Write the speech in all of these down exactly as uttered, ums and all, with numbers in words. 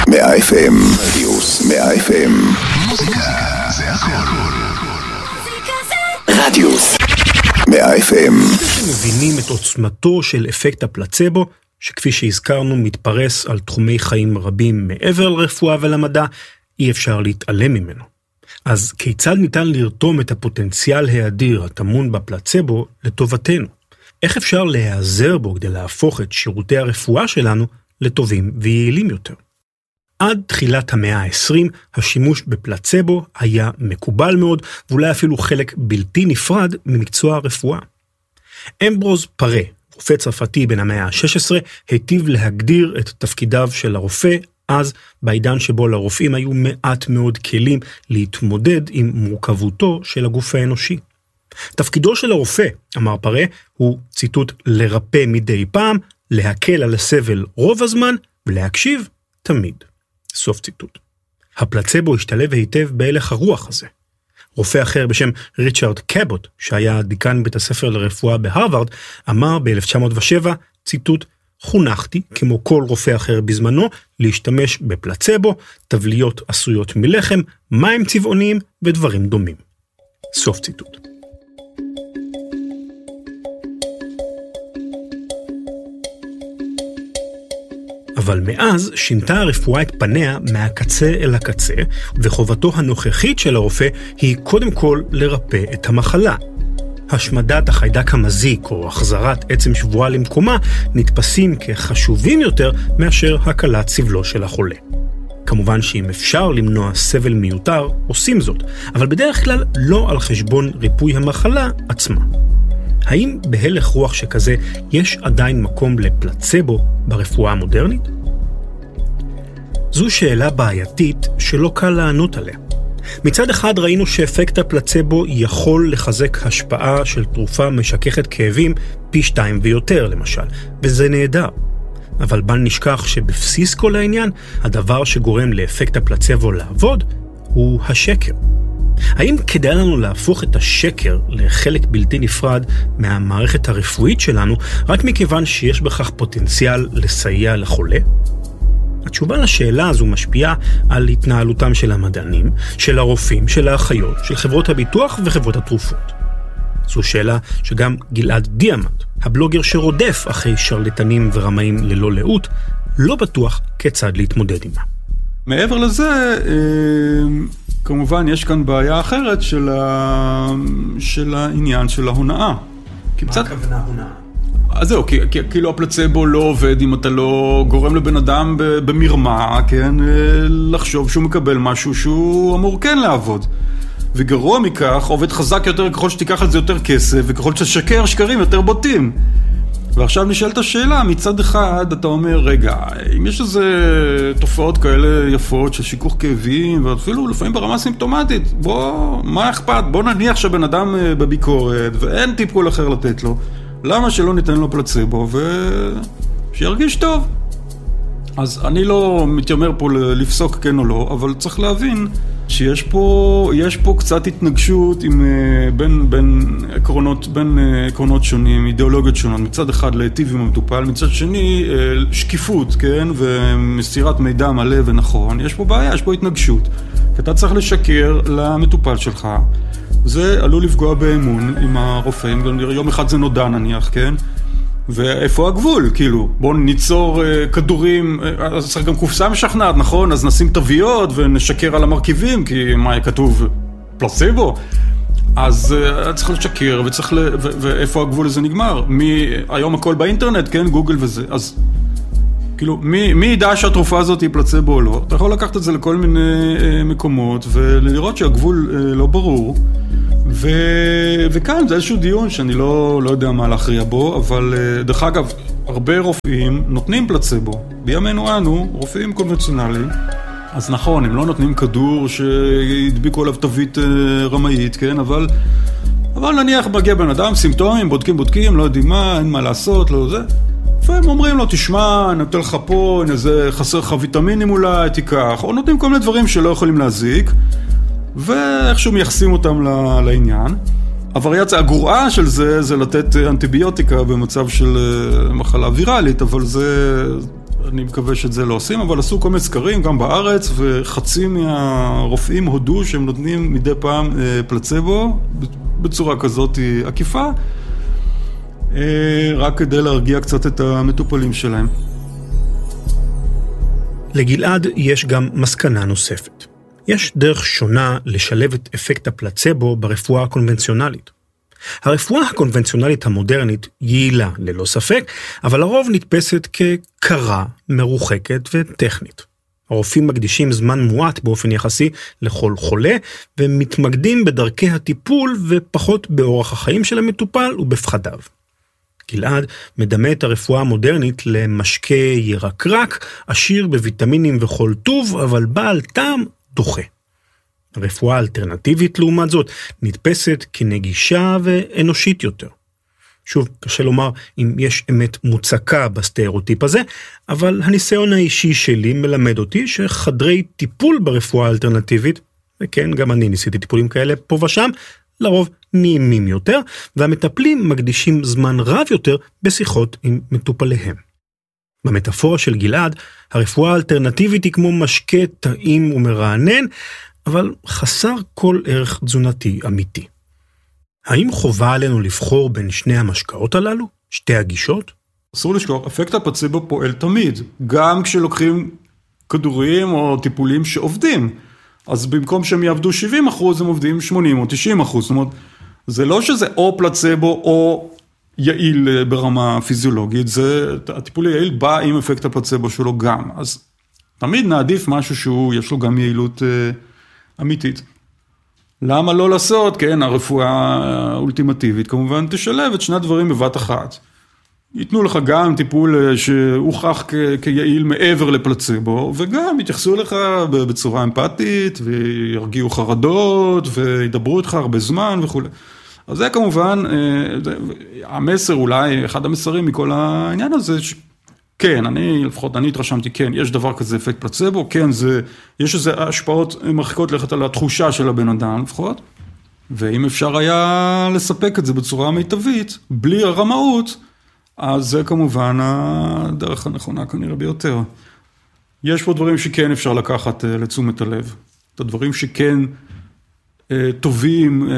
מאה אף אם. רדיוס מאה אף אם. מוזיקה זה הכל. רדיוס מאה אף אם. מבינים את עוצמתו של אפקט הפלצבו, שכפי שהזכרנו מתפרס על תחומי חיים רבים מעבר לרפואה ולמדע, אי אפשר להתעלם ממנו. אז כיצד ניתן לרתום את הפוטנציאל האדיר הטמון בפלצבו לטובתנו? איך אפשר להיעזר בו כדי להפוך את שירותי הרפואה שלנו לטובים ויעילים יותר? עד תחילת המאה ה-עשרים השימוש בפלצבו היה מקובל מאוד, ואולי אפילו חלק בלתי נפרד ממקצוע הרפואה. אמברוז פרה, רופא צרפתי בן המאה ה-שש עשרה, היטיב להגדיר את תפקידיו של הרופא, אז בעידן שבו לרופאים היו מעט מאוד כלים להתמודד עם מורכבותו של הגוף האנושי. תפקידו של הרופא, אמר פרה, הוא ציטוט לרפא מדי פעם, להקל על הסבל רוב הזמן ולהקשיב תמיד. סוף ציטוט. הפלצבו השתלב היטב בהלך הרוח הזה. רופא אחר בשם ריצ'רד קאבוט, שהיה דיקן בית הספר לרפואה בהרווארד, אמר ב-אלף תשע מאות ושבע, ציטוט, חונכתי, כמו כל רופא אחר בזמנו, להשתמש בפלצבו, תבליות עשויות מלחם, מים צבעוניים ודברים דומים. סוף ציטוט. אבל מאז שינתה הרפואה את פניה מהקצה אל הקצה, וחובתו הנוכחית של הרופא היא קודם כל לרפא את המחלה. השמדת החיידק המזיק או החזרת עצם שבועה למקומה נתפסים כחשובים יותר מאשר הקלת סבלו של החולה. כמובן שאם אפשר למנוע סבל מיותר, עושים זאת, אבל בדרך כלל לא על חשבון ריפוי המחלה עצמה. האם בהלך רוח שכזה יש עדיין מקום לפלצבו ברפואה המודרנית? זו שאלה בעייתית שלא קל לענות עליה. מצד אחד ראינו שאפקט הפלצבו יכול לחזק השפעה של תרופה משככת כאבים פי שתיים ויותר למשל, וזה נהדר. אבל בל נשכח שבבסיס כל העניין, הדבר שגורם לאפקט הפלצבו לעבוד הוא השקר. האם כדאי לנו להפוך את השקר לחלק בלתי נפרד מהמערכת הרפואית שלנו, רק מכיוון שיש בכך פוטנציאל לסייע לחולה? התשובה לשאלה הזו משפיעה על התנהלותם של המדענים, של הרופאים, של האחיות, של חברות הביטוח וחברות התרופות. זו שאלה שגם גלעד דיאמנט, הבלוגר שרודף אחרי שרלטנים ורמאים ללא לאות, לא בטוח כיצד להתמודד עימה. מעבר לזה, כמובן יש כאן בעיה אחרת של, ה... של העניין של ההונאה. מה קצת... הכוונה הונאה? אז זהו, כי, כי, כאילו הפלצבו לא עובד אם אתה לא גורם לבן אדם במרמה, כן, לחשוב שהוא מקבל משהו שהוא אמור כן לעבוד. וגרוע מכך, עובד חזק יותר ככל שתיקח על זה יותר כסף, וככל ששקר שקרים יותר בוטים. ועכשיו נשאלת השאלה, מצד אחד אתה אומר, רגע, אם יש איזה תופעות כאלה יפות של שיכוך כאבים, ואפילו לפעמים ברמה סימפטומטית, בוא, מה אכפת? בוא נניח שבן אדם בביקורת, ואין טיפול אחר לתת לו. למה שלא ניתן לו פלצבו ושירגיש טוב? אז אני לא מתיימר פה לפסוק כן או לא, אבל צריך להבין שיש פה, יש פה קצת התנגשות עם, בין, בין עקרונות, בין עקרונות שונים, אידיאולוגיות שונות. מצד אחד להיטיב עם המטופל, מצד שני שקיפות, כן? ומסירת מידע מלא ונכון. יש פה בעיה, יש פה התנגשות. כי אתה צריך לשקר למטופל שלך. זה עלול לפגוע באמון עם הרופאים, יום אחד זה נודע נניח, כן? ואיפה הגבול? כאילו, בואו ניצור uh, כדורים, אז צריך גם קופסה משכנעת, נכון? אז נשים תוויות ונשקר על המרכיבים, כי מה כתוב? פלצבו? אז uh, צריך לשקר, וצריך ל... ו- ואיפה הגבול הזה נגמר? מי... היום הכל באינטרנט, כן? גוגל וזה, אז... כאילו, מי, מי ידע שהתרופה הזאת היא פלצבו או לא? אתה יכול לקחת את זה לכל מיני uh, מקומות, ולראות שהגבול uh, לא ברור, ו... וכאן זה איזשהו דיון שאני לא, לא יודע מה להכריע בו, אבל uh, דרך אגב, הרבה רופאים נותנים פלצבו. בימינו אנו, רופאים קונבנציונליים, אז נכון, הם לא נותנים כדור שידביקו עליו תווית uh, רמאית, כן? אבל, אבל נניח מגיע בן אדם, סימפטומים, בודקים בודקים, לא יודעים מה, אין מה לעשות, לא זה. והם אומרים לו, תשמע, נותן לך פה, איזה חסר לך ויטמינים אולי, תיקח, או נותנים כל מיני דברים שלא יכולים להזיק, ואיכשהו מייחסים אותם לעניין. הווריאציה הגרועה של זה, זה לתת אנטיביוטיקה במצב של מחלה ויראלית, אבל זה, אני מקווה שאת זה לא עושים, אבל עשו כל מיני סקרים גם בארץ, וחצי מהרופאים הודו שהם נותנים מדי פעם פלצבו, בצורה כזאת עקיפה, רק כדי להרגיע קצת את המטופלים שלהם. לגלעד יש גם מסקנה נוספת. יש דרך שונה לשלב את אפקט הפלצבו ברפואה הקונבנציונלית. הרפואה הקונבנציונלית המודרנית יעילה ללא ספק, אבל לרוב נתפסת כקרה, מרוחקת וטכנית. הרופאים מקדישים זמן מועט באופן יחסי לכל חולה, ומתמקדים בדרכי הטיפול ופחות באורח החיים של המטופל ובפחדיו. גלעד מדמה את הרפואה המודרנית למשקה ירקרק, עשיר בוויטמינים וכל טוב, אבל בעל טעם דוחה. הרפואה האלטרנטיבית לעומת זאת נתפסת כנגישה ואנושית יותר. שוב, קשה לומר אם יש אמת מוצקה בסטריאוטיפ הזה, אבל הניסיון האישי שלי מלמד אותי שחדרי טיפול ברפואה האלטרנטיבית, וכן, גם אני ניסיתי טיפולים כאלה פה ושם, לרוב נעימים יותר, והמטפלים מקדישים זמן רב יותר בשיחות עם מטופליהם. במטאפורה של גלעד, הרפואה האלטרנטיבית היא כמו משקה טעים ומרענן, אבל חסר כל ערך תזונתי אמיתי. האם חובה עלינו לבחור בין שני המשקאות הללו? שתי הגישות? אסור לשכוח, אפקט הפלצבו פועל תמיד, גם כשלוקחים כדורים או טיפולים שעובדים. אז במקום שהם יעבדו שבעים אחוז, הם עובדים שמונים או תשעים אחוז. זאת אומרת, זה לא שזה או פלצבו או יעיל ברמה פיזיולוגית, זה, הטיפול היעיל בא עם אפקט הפלצבו שלו גם. אז תמיד נעדיף משהו שהוא, יש לו גם יעילות אה, אמיתית. למה לא לעשות? כן, הרפואה האולטימטיבית, כמובן תשלב את שני הדברים בבת אחת. ייתנו לך גם טיפול שהוכח כ- כיעיל מעבר לפלצבו, וגם יתייחסו לך בצורה אמפתית, וירגיעו חרדות, וידברו איתך הרבה זמן וכו'. אז זה כמובן, המסר אולי, אחד המסרים מכל העניין הזה, ש... כן, אני, לפחות אני התרשמתי, כן, יש דבר כזה אפקט פלצבו, כן, זה, יש איזה השפעות מרחיקות לכת על התחושה של הבן אדם, לפחות, ואם אפשר היה לספק את זה בצורה מיטבית, בלי הרמאות, אז זה כמובן הדרך הנכונה כנראה ביותר. יש פה דברים שכן אפשר לקחת לתשומת הלב, את הדברים שכן טובים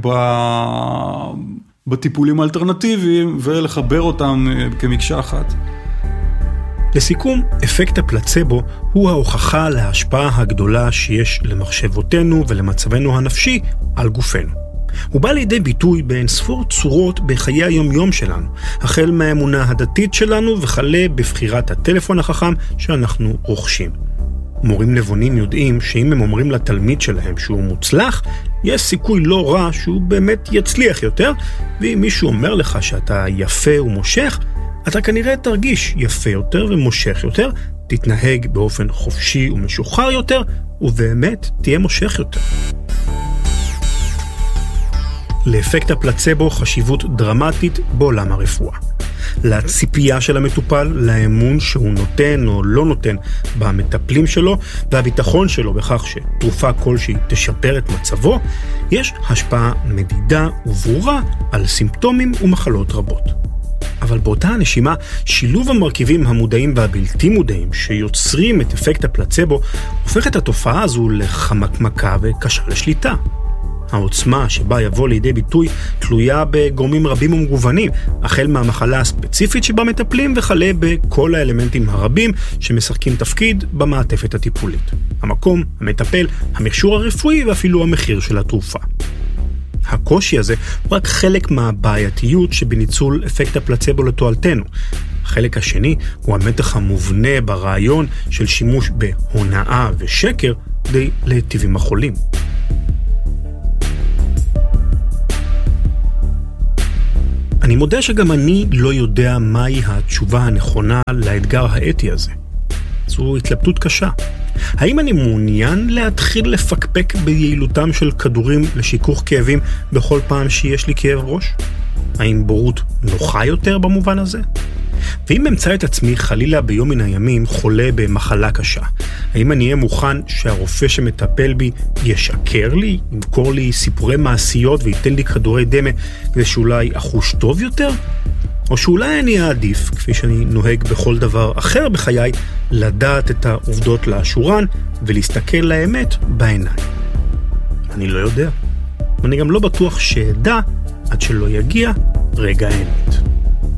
בטיפולים האלטרנטיביים, ולחבר אותם כמקשה אחת. לסיכום, אפקט הפלצבו הוא ההוכחה להשפעה הגדולה שיש למחשבותינו ולמצבנו הנפשי על גופנו. הוא בא לידי ביטוי באין ספור צורות בחיי היום-יום שלנו, החל מהאמונה הדתית שלנו וכלה בבחירת הטלפון החכם שאנחנו רוכשים. מורים נבונים יודעים שאם הם אומרים לתלמיד שלהם שהוא מוצלח, יש סיכוי לא רע שהוא באמת יצליח יותר, ואם מישהו אומר לך שאתה יפה ומושך, אתה כנראה תרגיש יפה יותר ומושך יותר, תתנהג באופן חופשי ומשוחרר יותר, ובאמת תהיה מושך יותר. לאפקט הפלצבו חשיבות דרמטית בעולם הרפואה. לציפייה של המטופל, לאמון שהוא נותן או לא נותן במטפלים שלו, והביטחון שלו בכך שתרופה כלשהי תשפר את מצבו, יש השפעה מדידה וברורה על סימפטומים ומחלות רבות. אבל באותה הנשימה, שילוב המרכיבים המודעים והבלתי מודעים שיוצרים את אפקט הפלצבו, הופך את התופעה הזו לחמקמקה וקשה לשליטה. העוצמה שבה יבוא לידי ביטוי תלויה בגורמים רבים ומגוונים, החל מהמחלה הספציפית שבה מטפלים וכלה בכל האלמנטים הרבים שמשחקים תפקיד במעטפת הטיפולית. המקום, המטפל, המכשור הרפואי ואפילו המחיר של התרופה. הקושי הזה הוא רק חלק מהבעייתיות שבניצול אפקט הפלצבו לתועלתנו. החלק השני הוא המתח המובנה ברעיון של שימוש בהונאה ושקר כדי להיטיב עם החולים. אני מודה שגם אני לא יודע מהי התשובה הנכונה לאתגר האתי הזה. זו התלבטות קשה. האם אני מעוניין להתחיל לפקפק ביעילותם של כדורים לשיכוך כאבים בכל פעם שיש לי כאב ראש? האם בורות נוחה יותר במובן הזה? ואם אמצא את עצמי חלילה ביום מן הימים חולה במחלה קשה, האם אני אהיה מוכן שהרופא שמטפל בי ישקר לי, ימכור לי סיפורי מעשיות וייתן לי כדורי דמה כדי שאולי אחוש טוב יותר? או שאולי אני אעדיף, כפי שאני נוהג בכל דבר אחר בחיי, לדעת את העובדות לאשורן ולהסתכל לאמת בעיניים. אני לא יודע. אני גם לא בטוח שידע עד שלא יגיע רגע האמת.